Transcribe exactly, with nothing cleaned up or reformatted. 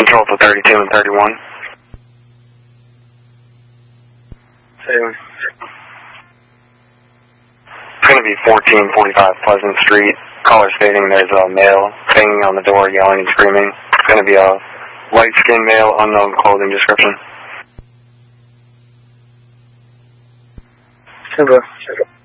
Control for thirty-two and thirty-one. Same. It's going to be fourteen forty-five Pleasant Street. Caller stating there's a male banging on the door, yelling and screaming. It's going to be a light-skinned male, unknown clothing description. Simple.